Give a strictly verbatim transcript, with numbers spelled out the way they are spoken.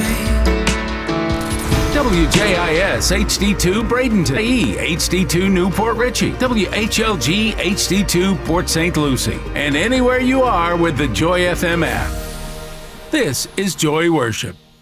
W J I S H D two Bradenton, E H D two Newport Richey, W H L G H D two Port Saint Lucie, and anywhere you are with the Joy F M app. This is Joy Worship.